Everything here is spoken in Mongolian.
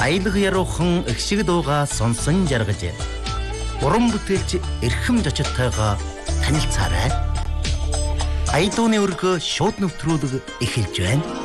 Аялга яруухан эгшиг дууга сонсон жаргаж уран бүтээлч эрхэм зочдтойгоо танилцаарай. Аялууны өргөө шууд нэвтрүүлэг эхэлж байна.